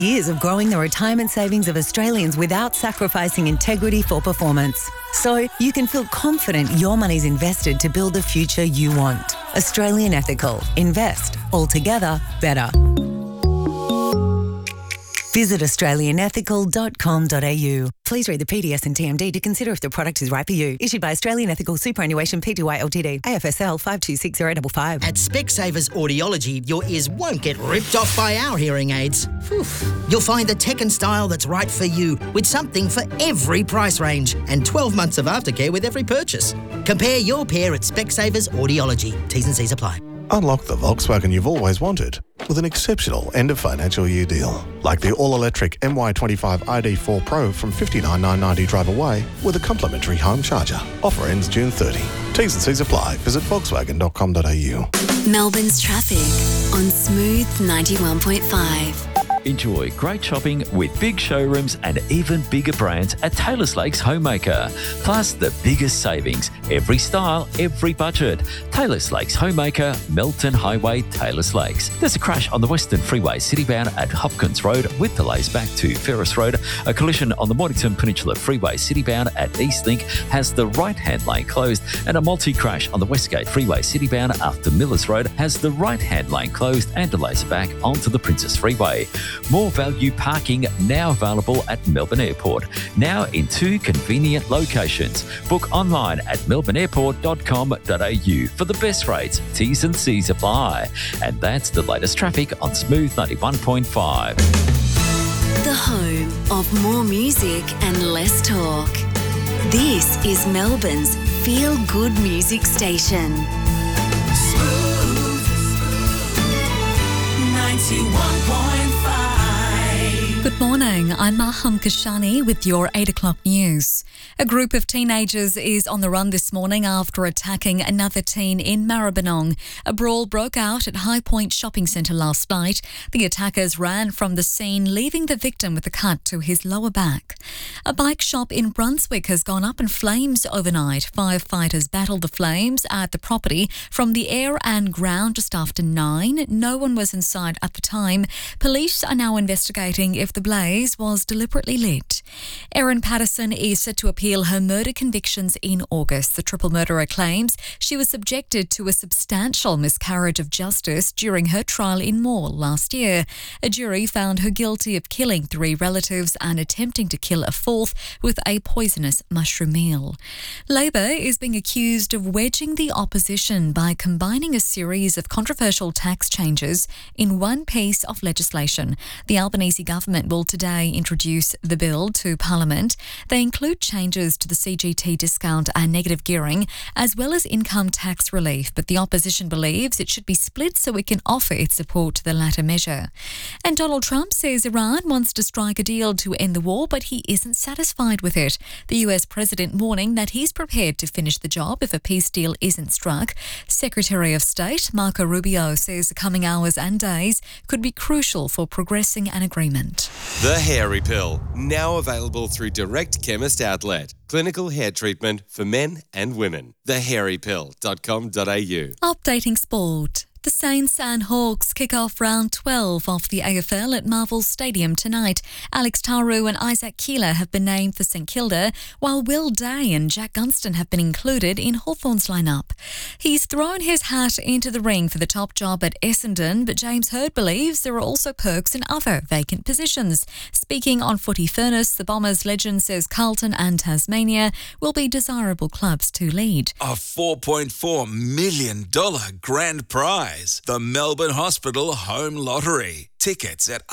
Years of growing the retirement savings of Australians without sacrificing integrity for performance. So you can feel confident your money's invested to build the future you want. Australian Ethical. Invest. Altogether better. Visit australianethical.com.au. Please read the PDS and TMD to consider if the product is right for you. Issued by Australian Ethical Superannuation Pty Ltd. AFSL 526055. At Specsavers Audiology, your ears won't get ripped off by our hearing aids. You'll find the tech and style that's right for you, with something for every price range and 12 months of aftercare with every purchase. Compare your pair at Specsavers Audiology. T's and C's apply. Unlock the Volkswagen you've always wanted with an exceptional end-of-financial year deal. Like the all-electric MY25 ID4 Pro from $59,990 drive away with a complimentary home charger. Offer ends June 30. T's and C's apply. Visit volkswagen.com.au. Melbourne's traffic on Smooth 91.5. Enjoy great shopping with big showrooms and even bigger brands at Taylor's Lakes Homemaker. Plus the biggest savings, every style, every budget. Taylor's Lakes Homemaker, Melton Highway, Taylor's Lakes. There's a crash on the Western Freeway citybound at Hopkins Road with delays back to Ferris Road. A collision on the Mornington Peninsula Freeway citybound at Eastlink has the right-hand lane closed, and a multi-crash on the Westgate Freeway citybound after Millers Road has the right-hand lane closed and delays back onto the Princess Freeway. More value parking now available at Melbourne Airport. Now in 2 convenient locations. Book online at melbourneairport.com.au for the best rates. T's and C's apply. And that's the latest traffic on Smooth 91.5. The home of more music and less talk. This is Melbourne's feel-good music station. Smooth 91.5. Good morning, I'm Maham Kashani with your 8 o'clock news. A group of teenagers is on the run this morning after attacking another teen in Maribyrnong. A brawl broke out at High Point Shopping Centre last night. The attackers ran from the scene, leaving the victim with a cut to his lower back. A bike shop in Brunswick has gone up in flames overnight. Firefighters battled the flames at the property from the air and ground just after 9. No one was inside at the time. Police are now investigating if the blaze was deliberately lit. Erin Patterson is set to appeal her murder convictions in August. The triple murderer claims she was subjected to a substantial miscarriage of justice during her trial in Maule last year. A jury found her guilty of killing 3 relatives and attempting to kill a 4th with a poisonous mushroom meal. Labor is being accused of wedging the opposition by combining a series of controversial tax changes in one piece of legislation. The Albanese government will today introduce the bill to Parliament. They include changes to the CGT discount and negative gearing, as well as income tax relief, but the opposition believes it should be split so it can offer its support to the latter measure. And Donald Trump says Iran wants to strike a deal to end the war, but he isn't satisfied with it. The US president warning that he's prepared to finish the job if a peace deal isn't struck. Secretary of State Marco Rubio says the coming hours and days could be crucial for progressing an agreement. The Hairy Pill, now available through Direct Chemist Outlet. Clinical hair treatment for men and women. thehairypill.com.au. Updating sport. The Saints and Hawks kick off round 12 of the AFL at Marvel Stadium tonight. Alex Taru and Isaac Keeler have been named for St Kilda, while Will Day and Jack Gunston have been included in Hawthorn's lineup. He's thrown his hat into the ring for the top job at Essendon, but James Hird believes there are also perks in other vacant positions. Speaking on Footy Furnace, the Bombers legend says Carlton and Tasmania will be desirable clubs to lead. A $4.4 million grand prize. The Melbourne Hospital Home Lottery. Tickets at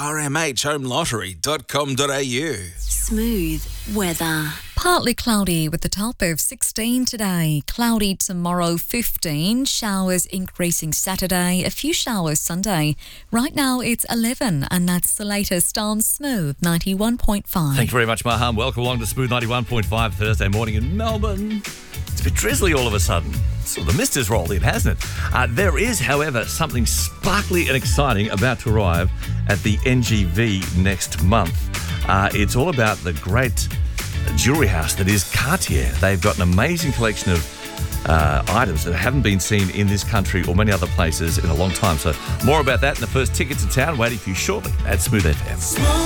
rmhhomelottery.com.au. Smooth weather. Partly cloudy with the top of 16 today. Cloudy tomorrow, 15. Showers increasing Saturday. A few showers Sunday. Right now it's 11, and that's the latest on Smooth 91.5. Thank you very much, Maham. Welcome along to Smooth 91.5 Thursday morning in Melbourne. It's a bit drizzly all of a sudden. So the mist has rolled in, hasn't it? There is, however, something sparkly and exciting about to arrive at the NGV next month. It's all about the great jewellery house that is Cartier. They've got an amazing collection of items that haven't been seen in this country or many other places in a long time. So more about that in the first ticket to town waiting for you shortly at Smooth FM.